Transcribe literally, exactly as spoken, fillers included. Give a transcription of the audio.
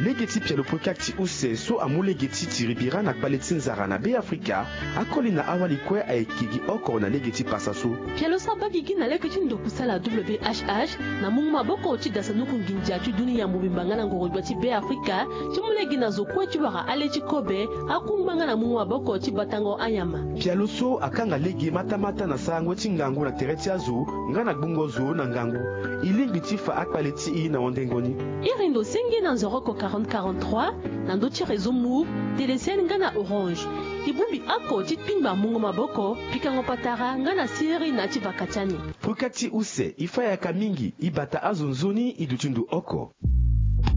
legeti pialo prokakti use so amulegeti tiribira na kbaleti nzara na be Afrika akoli na awali kwe aekigi oko na legeti pasaso pialo sabagigi na legeti ndokusala W H H na mungu maboko oti dasanuku nginja tu duni ya mubimbanga na ngorojwa ti be Afrika chimulegi na zokwe chibara alechi kobe akumbanga na mungu maboko oti batango ayama pialo so akanga legi matamata na sangwe tingangu na tereti azu ngana gbungo zo na ngangu ilingi tifa akbaleti i na ondengoni irindo sengi na nzoroko quarante quarante-trois na ndochi rezo mou telesen ngana orange ibumbi ako titpimba mungu maboko pikango patara ngana siri na chivakachani prokakti use ifa ya kamingi ibata azunzuni idutundu oko